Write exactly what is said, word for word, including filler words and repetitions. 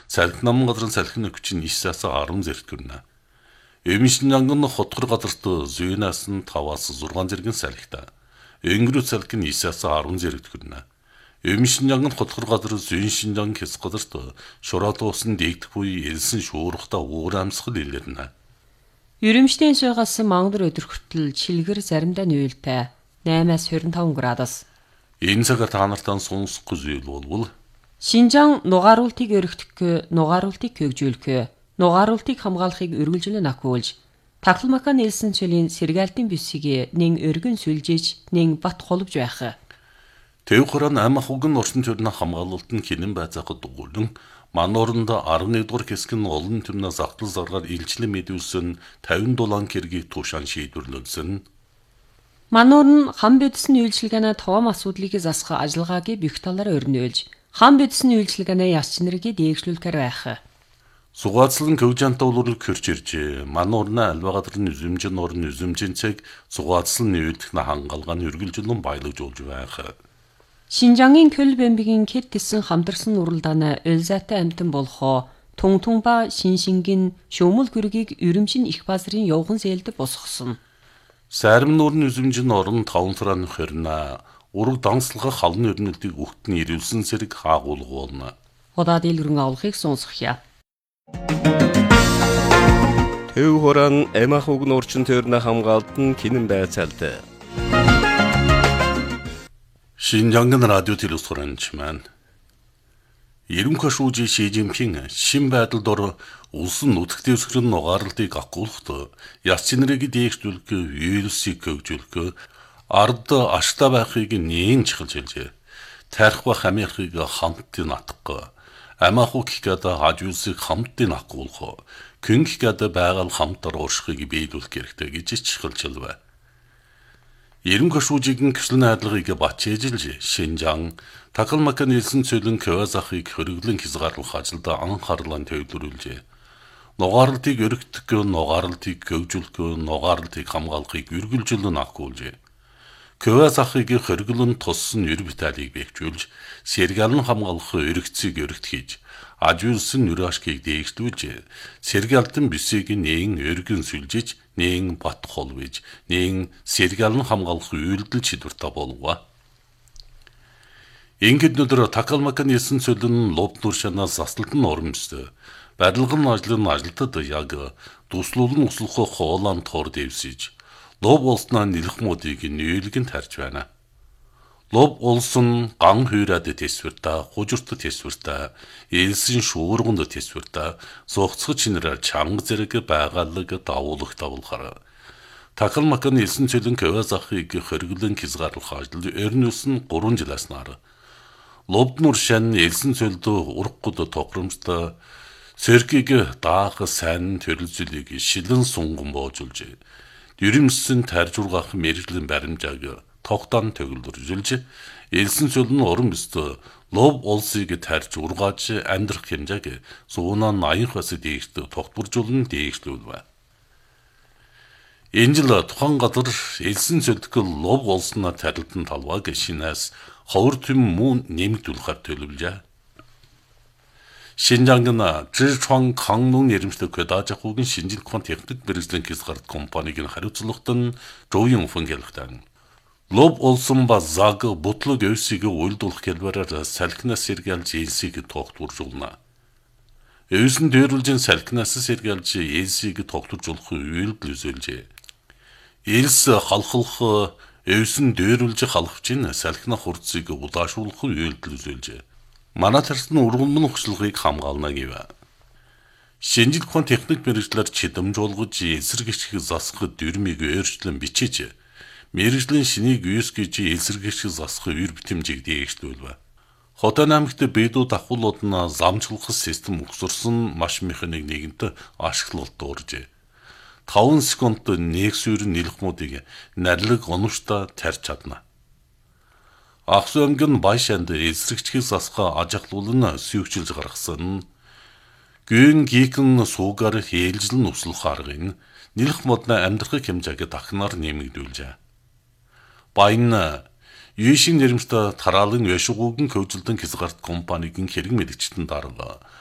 салхи намын газрын салхины хүчин исээс арван зэрэг төрнө. Өмшинжангын хотгор газарт зүүнээс нь таваас зургаан зэргийн салхитай. Өнгөрөө салхи нь исээс арван зэрэг төрнө. Өмшинжангын хотгор газар зүүн шинжаан хэсэг газарт шороод усан дээгдэх буй элсэн шуурхта уур амьсгал илэрнэ. Ерөмшлийн суйгаас мангар өдөр хүртэл чилгэр заримдаа нөөлтэй наймаас хорин таван градус. Энэ цагаар та нартаа сонсохгүй зүйл болвол Шинжаан нугааруултыг өргөдөхгөө, нугааруултыг хөгжүүлэхөө, нугааруултыг хамгаалахыг үргэлжлэн акуулж, Таклмакан элсэн цэлийн сэргээлтийн бүсийг нэн өргөн сүлжээж, нэн бат холбож байх. Тэвхран ам ахугн орчин төрний хамгаалалт нь хинэн байцаахад дугуулн манууранд арван нэгдүгээр хэсгийн олон төрний загтал заргаар илчлэн мэдүүлсэн тавин дулаан хэргийг туушаан шийдвэрлүүлсэн. Мануур нь хам бодисны үйлчилгээний товом асуудлыг засах ажиллагаагийн бүх талаар өрнөөлж, хам бодисны үйлчилгээний яс чинэрийг дээгшүүлэхээр байх. Сугаацлан көвжантай улуурыг хөрч иржээ. Мануурна альвагадрын үзэмжин орн үзэмжин цэг сугаацлан нүүлдэх на хангалгааны үргэлжлэн баялагж болж байх. Шинжаангийн көл бэмбигийн кэт тэсэн хамдарсан уралдааны өлзаатай амтан болохоо тун тун ба шиншингийн шөмөл гүргийг өрөмшин их базрын явган сээлд босгосон. Сайрам нуурын үзэмжин орн таван саран хорина ураг дансалгах халны өрнөлтийг өгтөн ирүүлсэн сэрэг хаагуулга болно. Удаад илрэн авлахыг сонсгоё. Төв хорон эмах угн орчин төрнө хамгаалтан кинэн байцаалт. Шинжаангын радио телевизоранч маань Ерөнхий шүүжи Ши Жинпин шин байдалд ор улсын нутаг дэвсгэрэн нугаарлтыг агуулхад яс чинэрийг дээгшүүлэх, вирусыг хөгжүүлэх, ард аштай байхыг нээн чухалж хэлжээ. Тарих ба Америкийг хамтдын атгах, амааху кикада хажуусыг хамтдын агуулах, күн кикада байгаль хамтар ууршихыг биелүүлэх хэрэгтэй гэж чухалчилвэ. Ерөнхий шүүжийн гэрчлэн хайдлагыг бачээжилж Шинжаан Таклмакан элсэн цөлөн Кавазахыг хөрөглөн хязгаарлах ажилд анхаарлаа төвлөрүүлжээ. Нугаарлтыг өргөдөх, нугаарлтыг хөгжүүлэх, нугаарлтыг хамгаалахыг үргэлжлэн агуулжээ. Кавазахыг хөрөглөн туссан нэр биталийг бэхжүүлж, сэргэлэн хамгаалах өргөцийг өргөтгийж, ажуулсан нүрашкийг дээгшлүүлж, сэргэлтэн бисийг нээн өргөн сүлжиж, нээн бат холвиж, нээн сэргэлэн хамгаалах үйлдэл шийдвэртэй болов. Ингээд өдөр Таклмакан элсэн цөлөн лобнур шанаас засталтан оромжтой. Барилгын ажлын ажилтад яг дуслуулан услах хоолон тор дэвсэж, лоб улснаа нэлэх модыг нүүлгэн тарж байна. Лоб улсын ган хуурад тэсвэртэй, хужирт тэсвэртэй, элсэн шуурганд тэсвэртэй, зогцох чинрээр чанга зэрэг байгаалаг давуулах давуулахаар. Таклмакан элсэн цөлөн Кавазахыг хөрөглөн хязгаарлах ажил өрнөс нь гурван жилээс нар. Лобнур шан элсэн цөлдөө ургахд тохиромжтой сэргийг даах сайн төрөлзөлийг шилэн сунган боожулж, дөрөмсөн таржургах мэрэгжлийн баримжааг тогтоон төгөлдөржүүлж, элсэн цөл нь уран бүсд лоб улсыг тарж ургааж амьдрах хэмжээг суунаа аяхаас дээшд тогтворжуулан дээшлүүлвэ. Энэ жил тухайн газар элсэн цөлдөх лоб улснаа тарилтан талваг шинээс ховор төм мөн нэмэгдүүлэхээр төлөвлөжээ. Шинжаангын Зичуан Каннун нэрмжтэй Кэдажахугийн шинжил квант техник мэргэжлийн хязгаарт компаниг хариуцлагад нь Жоуин фунгэлхтэн. Лоб улсын ба заг бутлаг өвсийг уйлдуулах хэлбэрээр салхинаас сэргээлж элсийг тогтворжуулна. Өвсөн дөөрүүлжин салхинаас сэргээлж элсийг тогтворжуулах үйлдэл үзүүлжээ. Элс халахлах өвсөн дөөрүүлж халахчин салхина хурцыг удаашуулах үйлдэл үзүүлжээ. Манай тарсны ургамлын хөшлөгийг хамгаална гэв. Шинжил квант техник мэргэжлэр чидэмжуулгаж эсэргэгчийг засах дөрмийг өөрчлөн бичиж, мэргэжлийн шинийг юус гэж эсэргэгчийг засах үр битэмжийг дээгшлүүлвэ. Хотын аймагт бэдүү давхуулууд нь замчлах систем өгсөрсөн маш механик нэгэнт ашиглалт дууржээ. таван секунд нэг сүүрэн нэлхмүүдийг нарилэг оновчтой тарьж чадна. Ахс аймгийн Байшанд эсрэгчгийг засах ажиглуулан сүйгчилж гаргасан гүн гикэн суугаар хээлжлэн услах аргын нэлэх модны амьдрахыг хэмжээг дахнаар нэмэгдүүлжээ. Баян Юшин нэрмжтэй тараалын яшгуугийн хөгжилтөн хязгаарт компанийн хэрэг мэдгчтэн дарга